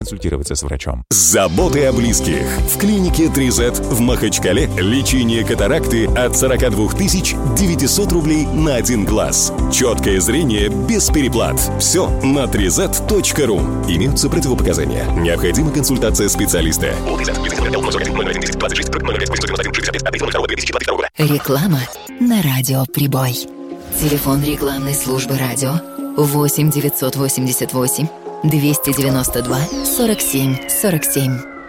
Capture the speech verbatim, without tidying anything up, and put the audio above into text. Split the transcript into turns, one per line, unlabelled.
консультироваться с врачом.
Заботы о близких. В клинике три зет в Махачкале лечение катаракты от сорок два тысяч девятьсот рублей на один глаз. Четкое зрение без переплат. Все на три зет точка ру. Имеются противопоказания. Необходима консультация специалиста.
Реклама на радио «Прибой». Телефон рекламной службы радио восемь девятьсот восемьдесят восемь двести девяносто два сорок семь сорок семь.